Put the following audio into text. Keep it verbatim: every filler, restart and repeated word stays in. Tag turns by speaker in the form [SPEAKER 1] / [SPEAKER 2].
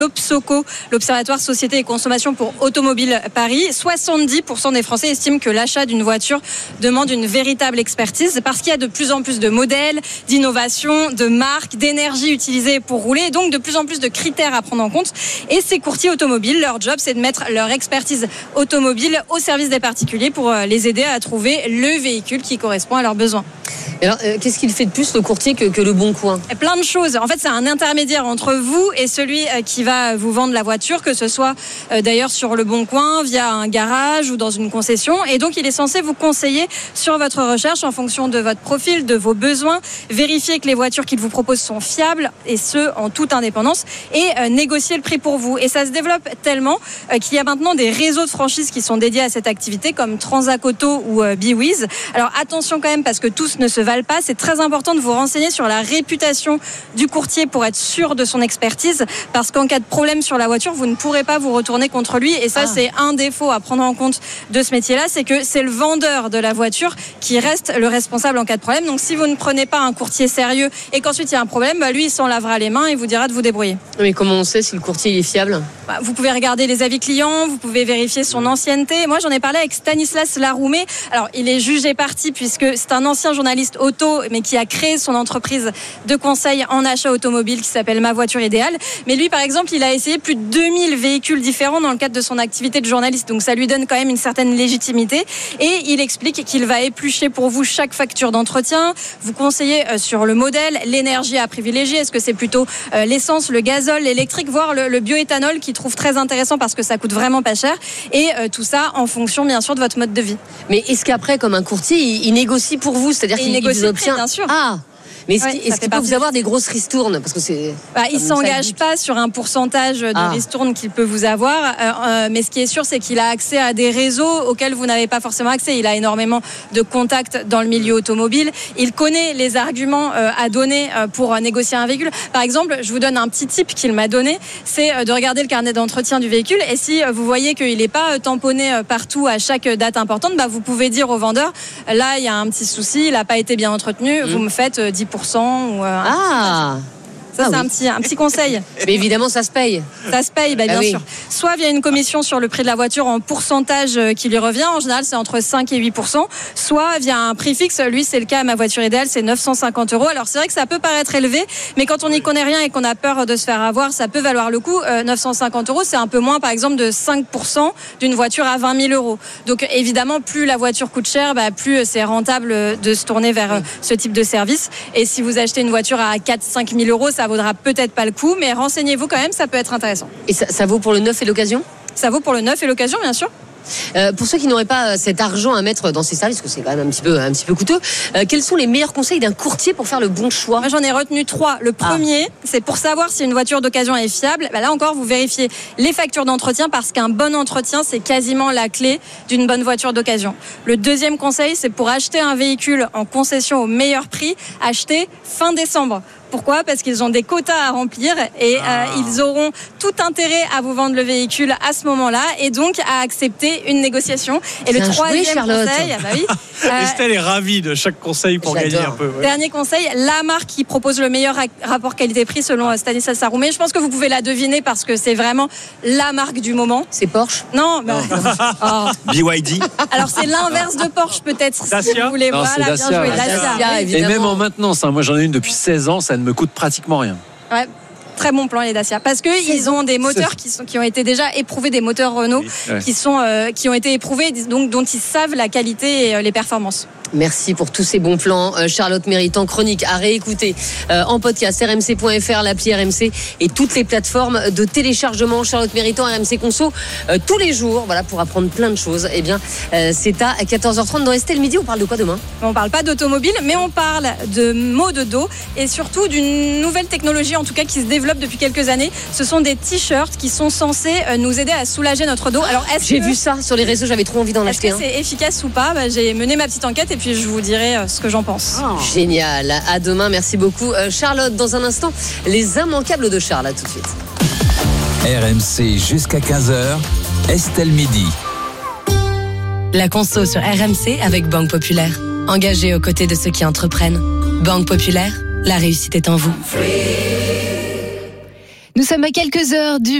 [SPEAKER 1] l'Obsoco, l'Observatoire Société et Consommation pour Automobile Paris, soixante-dix pour cent des Français estiment que l'achat d'une voiture demande une véritable expertise parce qu'il y a de plus en plus de modèles, d'innovations, de marques, d'énergie utilisée pour rouler et donc de plus en plus de critères à prendre en compte. Et ces courtiers automobiles, leur job, c'est de mettre leur expertise automobile au service des particuliers pour les aider à trouver le véhicule qui correspond à leurs besoins.
[SPEAKER 2] Alors, euh, qu'est-ce qu'il fait de plus le courtier que, que le Bon Coin ?
[SPEAKER 1] Plein de choses. En fait, c'est un intermédiaire entre vous et celui euh, qui va vous vendre la voiture, que ce soit euh, d'ailleurs sur le Bon Coin, via un garage ou dans une concession. Et donc, il est censé vous conseiller sur votre recherche en fonction de votre profil, de vos besoins, vérifier que les voitures qu'il vous propose sont fiables et ce, en toute indépendance, et euh, négocier le prix pour vous. Et ça se développe tellement euh, qu'il y a maintenant des réseaux de franchises qui sont dédiés à cette activité, comme Transac Auto ou euh, BeWiz. Alors, attention quand même, parce que tous ne se valent pas. C'est très important de vous renseigner sur la réputation du courtier pour être sûr de son expertise, parce qu'en cas de problème sur la voiture, vous ne pourrez pas vous retourner contre lui. Et ça, ah. c'est un défaut à prendre en compte de ce métier-là, c'est que c'est le vendeur de la voiture qui reste le responsable en cas de problème. Donc, si vous ne prenez pas un courtier sérieux et qu'ensuite il y a un problème, bah, lui, il s'en lavera les mains et vous dira de vous débrouiller.
[SPEAKER 2] Mais comment on sait si le courtier est fiable ?
[SPEAKER 1] Bah, vous pouvez regarder les avis clients, vous pouvez vérifier son ancienneté. Moi, j'en ai parlé avec Stanislas Laroumé. Alors, il est jugé parti puisque c'est un ancien journaliste auto, mais qui a créé son entreprise de conseil en achat automobile qui s'appelle Ma Voiture Idéale. Mais lui, par exemple, il a essayé plus de deux mille véhicules différents dans le cadre de son activité de journaliste. Donc, ça lui donne quand même une certaine légitimité. Et il explique qu'il va éplucher pour vous chaque facture d'entretien, vous conseiller sur le modèle, l'énergie à privilégier. Est-ce que c'est plutôt l'essence, le gazole, l'électrique, voire le, le bioéthanol qu'il trouve très intéressant parce que ça coûte vraiment pas cher. Et euh, tout ça en fonction, bien sûr, de votre mode de vie.
[SPEAKER 2] Mais est-ce qu'après, comme un courtier, il, il négocie pour vous ? C'est-à-dire
[SPEAKER 1] et
[SPEAKER 2] qu'il
[SPEAKER 1] il négocie
[SPEAKER 2] obtient...
[SPEAKER 1] bien sûr.
[SPEAKER 2] Ah. Mais est-ce,
[SPEAKER 1] ouais,
[SPEAKER 2] qu'il, est-ce qu'il peut vous avoir des grosses ristournes ? Parce que c'est.
[SPEAKER 1] Bah, il ne s'engage pas sur un pourcentage de ah. ristournes qu'il peut vous avoir. Euh, euh, mais ce qui est sûr, c'est qu'il a accès à des réseaux auxquels vous n'avez pas forcément accès. Il a énormément de contacts dans le milieu automobile. Il connaît les arguments euh, à donner euh, pour euh, négocier un véhicule. Par exemple, je vous donne un petit tip qu'il m'a donné. C'est euh, de regarder le carnet d'entretien du véhicule. Et si euh, vous voyez qu'il n'est pas euh, tamponné euh, partout à chaque date importante, bah, vous pouvez dire au vendeur, là, il y a un petit souci, il n'a pas été bien entretenu. Mmh. Vous me faites euh, dix pour cent ou euh,
[SPEAKER 2] ah
[SPEAKER 1] ça,
[SPEAKER 2] ah
[SPEAKER 1] c'est
[SPEAKER 2] oui.
[SPEAKER 1] un petit, un petit conseil.
[SPEAKER 2] Mais évidemment, ça se paye.
[SPEAKER 1] Ça se paye, bah, bien
[SPEAKER 2] ah oui.
[SPEAKER 1] sûr. Soit via une commission sur le prix de la voiture en pourcentage qui lui revient. En général, c'est entre cinq et huit pour cent. Soit via un prix fixe. Lui, c'est le cas à Ma Voiture Idéale, c'est neuf cent cinquante euros. Alors, c'est vrai que ça peut paraître élevé, mais quand on n'y connaît rien et qu'on a peur de se faire avoir, ça peut valoir le coup. Euh, neuf cent cinquante euros, c'est un peu moins, par exemple, de cinq pour cent d'une voiture à vingt mille euros. Donc, évidemment, plus la voiture coûte cher, bah, plus c'est rentable de se tourner vers oui. ce type de service. Et si vous achetez une voiture à quatre à cinq mille euros, ça vaudra peut-être pas le coup, mais renseignez-vous quand même, ça peut être intéressant.
[SPEAKER 2] Et ça, ça vaut pour le neuf et l'occasion ?
[SPEAKER 1] Ça vaut pour le neuf et l'occasion, bien sûr.
[SPEAKER 2] Euh, pour ceux qui n'auraient pas cet argent à mettre dans ces services, parce que c'est quand même un petit peu, un petit peu coûteux, euh, quels sont les meilleurs conseils d'un courtier pour faire le bon choix ?
[SPEAKER 1] Moi, j'en ai retenu trois. Le premier, ah. c'est pour savoir si une voiture d'occasion est fiable. Bah là encore, vous vérifiez les factures d'entretien parce qu'un bon entretien, c'est quasiment la clé d'une bonne voiture d'occasion. Le deuxième conseil, c'est pour acheter un véhicule en concession au meilleur prix, acheter fin décembre. Pourquoi ? Parce qu'ils ont des quotas à remplir et ah. euh, ils auront tout intérêt à vous vendre le véhicule à ce moment-là et donc à accepter une négociation. Et
[SPEAKER 2] Bien
[SPEAKER 1] le troisième
[SPEAKER 2] joué, Charlotte.
[SPEAKER 1] conseil, bah oui,
[SPEAKER 3] euh, Estelle est ravie de chaque conseil pour
[SPEAKER 2] J'adore.
[SPEAKER 3] gagner un peu. Ouais.
[SPEAKER 1] Dernier conseil, la marque qui propose le meilleur rapport qualité-prix selon Stanislas Laroumé. Je pense que vous pouvez la deviner parce que c'est vraiment la marque du moment.
[SPEAKER 2] C'est Porsche ?
[SPEAKER 1] Non, bah, oh.
[SPEAKER 4] B Y D.
[SPEAKER 1] Alors c'est l'inverse de Porsche peut-être.
[SPEAKER 3] Dacia.
[SPEAKER 1] Si vous voulez,
[SPEAKER 5] Non,
[SPEAKER 1] voilà,
[SPEAKER 5] c'est
[SPEAKER 1] bien
[SPEAKER 5] Dacia,
[SPEAKER 1] joué,
[SPEAKER 5] ouais.
[SPEAKER 1] Dacia.
[SPEAKER 2] Dacia,
[SPEAKER 5] Et
[SPEAKER 2] évidemment.
[SPEAKER 5] même en maintenance, hein, moi j'en ai une depuis seize ans, ça ne me coûte pratiquement rien.
[SPEAKER 1] Ouais. Très bon plan les Dacia parce que ils ont des moteurs qui sont qui ont été déjà éprouvés, des moteurs Renault
[SPEAKER 5] oui, ouais.
[SPEAKER 1] qui sont euh, qui ont été éprouvés donc dont ils savent la qualité et euh, les performances.
[SPEAKER 2] Merci pour tous ces bons plans. Euh, Charlotte Méritant, chronique à réécouter euh, en podcast, r m c point f r, l'appli R M C et toutes les plateformes de téléchargement. Charlotte Méritant, R M C Conso, euh, tous les jours, voilà, pour apprendre plein de choses. Eh bien, euh, c'est à quatorze heures trente dans Estelle Midi. On parle de quoi demain ?
[SPEAKER 1] On parle pas d'automobile, mais on parle de maux de dos et surtout d'une nouvelle technologie, en tout cas, qui se développe depuis quelques années. Ce sont des t-shirts qui sont censés nous aider à soulager notre dos. Alors, est-ce
[SPEAKER 2] J'ai
[SPEAKER 1] que...
[SPEAKER 2] vu ça sur les réseaux, j'avais trop envie d'en
[SPEAKER 1] Est-ce
[SPEAKER 2] acheter
[SPEAKER 1] que
[SPEAKER 2] un.
[SPEAKER 1] c'est efficace ou pas ? Bah, j'ai mené ma petite enquête et puis je vous dirai ce que j'en pense.
[SPEAKER 2] Oh. Génial. À demain. Merci beaucoup, euh, Charlotte. Dans un instant, les immanquables de Charles. À tout de suite.
[SPEAKER 6] R M C jusqu'à quinze heures. Estelle Midi.
[SPEAKER 7] La conso sur R M C avec Banque Populaire. Engagée aux côtés de ceux qui entreprennent. Banque Populaire, la réussite est en vous. Nous
[SPEAKER 4] Nous sommes à quelques heures du